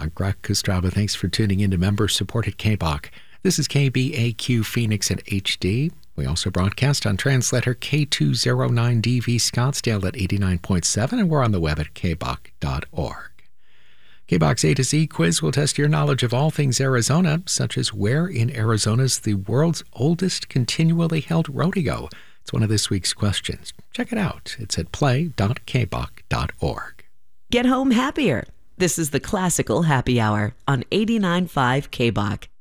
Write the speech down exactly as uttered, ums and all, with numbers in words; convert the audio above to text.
I'm Greg Kostraba. Thanks for tuning in to member-supported K B O C. This is K B A Q Phoenix at H D. We also broadcast on translator K two oh nine D V Scottsdale at eighty-nine point seven, and we're on the web at k b o c dot org. K B O C's A to Z quiz will test your knowledge of all things Arizona, such as where in Arizona is the world's oldest continually held rodeo. It's one of this week's questions. Check it out. It's at play dot k b o c dot org. Get home happier. This is the Classical Happy Hour on eighty-nine point five K B O C.